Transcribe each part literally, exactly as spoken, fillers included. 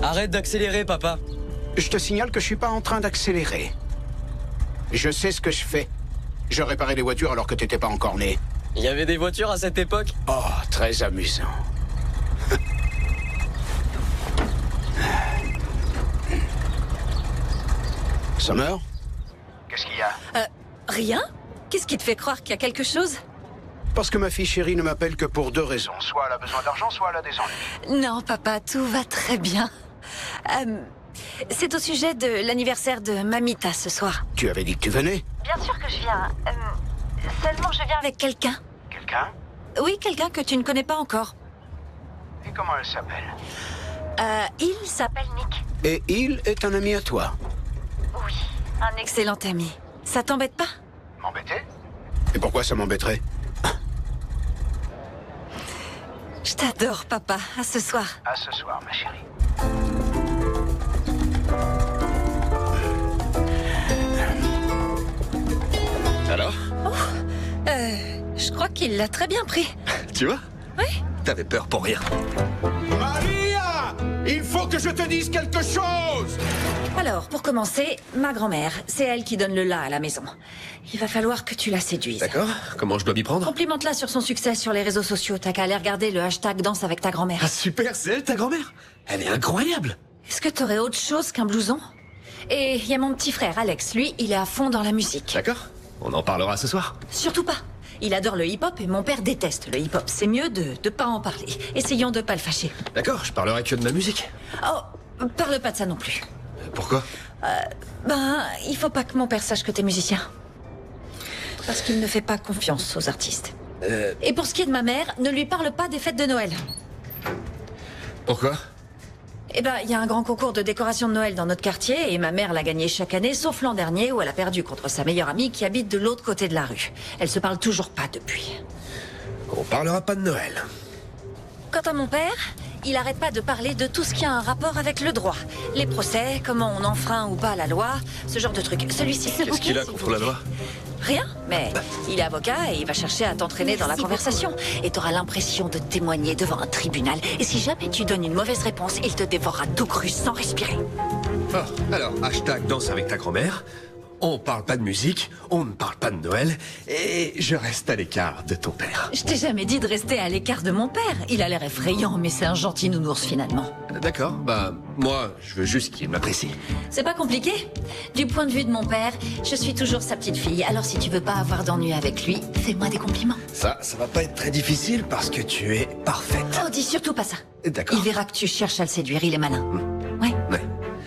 Arrête d'accélérer, papa. Je te signale que je suis pas en train d'accélérer. Je sais ce que je fais. Je réparais les voitures alors que t'étais pas encore né. Il y avait des voitures à cette époque? Oh, très amusant. Summer? Qu'est-ce qu'il y a? Euh, rien? Qu'est-ce qui te fait croire qu'il y a quelque chose? Parce que ma fille chérie ne m'appelle que pour deux raisons. Soit elle a besoin d'argent, soit elle a des ennuis. Non, papa, tout va très bien. Euh, c'est au sujet de l'anniversaire de Mamita ce soir. Tu avais dit que tu venais? Bien sûr que je viens. Euh, seulement je viens avec quelqu'un. Quelqu'un? Oui, quelqu'un que tu ne connais pas encore. Et comment elle s'appelle? Euh, il s'appelle Nick. Et il est un ami à toi? Oui, un excellent ami. Ça t'embête pas? M'embêter? Et pourquoi ça m'embêterait? Je t'adore, papa. À ce soir. À ce soir, ma chérie. Alors? Oh, euh, je crois qu'il l'a très bien pris. Tu vois? Oui. T'avais peur pour rien. Maria! Il faut que je te dise quelque chose! Alors, pour commencer, ma grand-mère, c'est elle qui donne le là à la maison. Il va falloir que tu la séduises. D'accord. Comment je dois m'y prendre? Complimente-la sur son succès sur les réseaux sociaux. T'as qu'à aller regarder le hashtag danse avec ta grand-mère. Ah super, c'est elle ta grand-mère? Elle est incroyable. Est-ce que t'aurais autre chose qu'un blouson? Et il y a mon petit frère, Alex. Lui, il est à fond dans la musique. D'accord. On en parlera ce soir. Surtout pas. Il adore le hip-hop et mon père déteste le hip-hop. C'est mieux de de pas en parler. Essayons de pas le fâcher. D'accord, je parlerai que de ma musique. Oh, parle pas de ça non plus. Pourquoi? Ben, il faut pas que mon père sache que t'es musicien. Parce qu'il ne fait pas confiance aux artistes. Euh... Et pour ce qui est de ma mère, ne lui parle pas des fêtes de Noël. Pourquoi? Eh ben, il y a un grand concours de décoration de Noël dans notre quartier et ma mère l'a gagné chaque année, sauf l'an dernier où elle a perdu contre sa meilleure amie qui habite de l'autre côté de la rue. Elle se parle toujours pas depuis. On parlera pas de Noël. Quant à mon père, il arrête pas de parler de tout ce qui a un rapport avec le droit. Les procès, comment on enfreint ou pas la loi, ce genre de trucs. Celui-ci, c'est Qu'est-ce qu'il a contre la loi? Rien, mais il est avocat et il va chercher à t'entraîner dans la conversation. Et t'auras l'impression de témoigner devant un tribunal. Et si jamais tu donnes une mauvaise réponse, il te dévorera tout cru sans respirer. Oh, alors, hashtag danse avec ta grand-mère. On parle pas de musique, on ne parle pas de Noël, et je reste à l'écart de ton père. Je t'ai jamais dit de rester à l'écart de mon père. Il a l'air effrayant, mais c'est un gentil nounours finalement. D'accord, bah, moi, je veux juste qu'il m'apprécie. C'est pas compliqué. Du point de vue de mon père, je suis toujours sa petite fille. Alors si tu veux pas avoir d'ennui avec lui, fais-moi des compliments. Ça, ça va pas être très difficile parce que tu es parfaite. Oh, dis surtout pas ça. D'accord. Il verra que tu cherches à le séduire, il est malin. Mmh. Ouais. Ouais.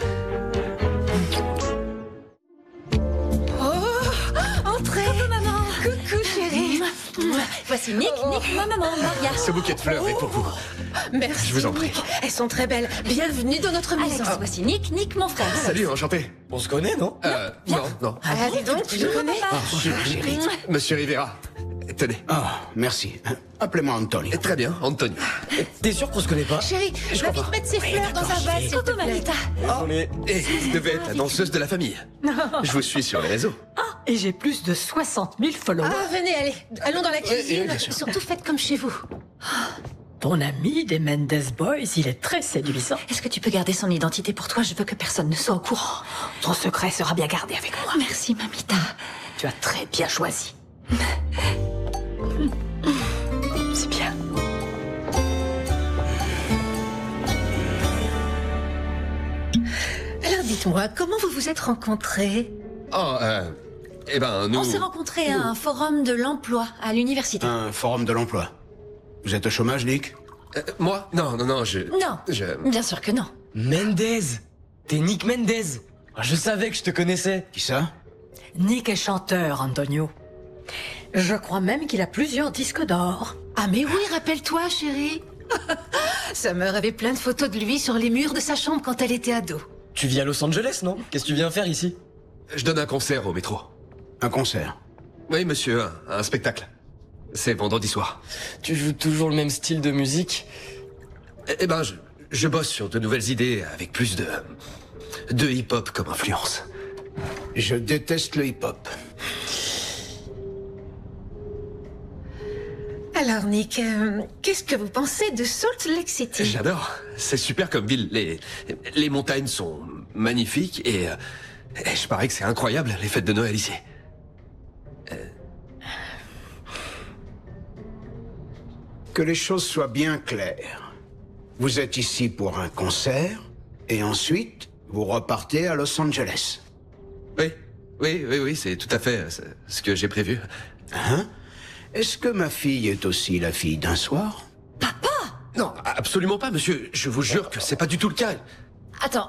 Entrez. Coucou maman. Coucou chérie. Voici Nick, Nick, ma maman, Maria. Ce bouquet de fleurs est pour vous. Merci. Je vous en prie. Nick. Elles sont très belles. Bienvenue dans notre maison. Alex, voici Nick, Nick, mon frère. Salut, enchanté. On se connaît, non? Euh, non, non. Ah, dis donc, tu le connais? Chérie. Monsieur Rivera, tenez. Ah, merci. Appelez-moi Antonio. Très bien, Antonio. T'es sûr qu'on se connaît pas? Chérie, Je va crois vite mettre ses fleurs dans un vase, s'il te Coucou plaît. Mamita. Désolé. Et vous devez être la danseuse de la famille. Je vous suis sur les réseaux. Et j'ai plus de soixante mille followers. Ah, venez, allez. Allons dans la cuisine. oui, bien sûr. Surtout faites comme chez vous. Ton ami des Mendes Boys, il est très séduisant. Est-ce que tu peux garder son identité pour toi? Je veux que personne ne soit au courant. Ton secret sera bien gardé avec moi. Merci Mamita. Tu as très bien choisi. C'est bien. Alors dites-moi, comment vous vous êtes rencontrés? Oh, euh... Eh ben, nous... On s'est rencontrés à un forum de l'emploi à l'université. Un forum de l'emploi. Vous êtes au chômage, Nick? Euh, moi? Non, non, non, je... Non, Je... bien sûr que non. Mendez. T'es Nick Mendez. Ah, je savais que je te connaissais. Qui ça? Nick est chanteur, Antonio. Je crois même qu'il a plusieurs disques d'or. Ah mais oui, rappelle-toi, chérie. Summer avait plein de photos de lui sur les murs de sa chambre quand elle était ado. Tu vis à Los Angeles, non? Qu'est-ce que tu viens faire ici? Je donne un concert au métro. Un concert. Oui, monsieur, un, un spectacle. C'est vendredi soir. Tu joues toujours le même style de musique? Eh, eh ben, je, je bosse sur de nouvelles idées avec plus de... de hip-hop comme influence. Je déteste le hip-hop. Alors, Alors, Nick, euh, qu'est-ce que vous pensez de Salt Lake City? J'adore. C'est super comme ville. Les, les montagnes sont magnifiques et, euh, et je parie que c'est incroyable les fêtes de Noël ici. Euh... Que les choses soient bien claires. Vous êtes ici pour un concert et ensuite vous repartez à Los Angeles. Oui, oui, oui, oui, c'est tout à fait ce que j'ai prévu. Hein? Est-ce que ma fille est aussi la fille d'un soir? Non, absolument pas, monsieur. Je vous jure que c'est pas du tout le cas. Attends,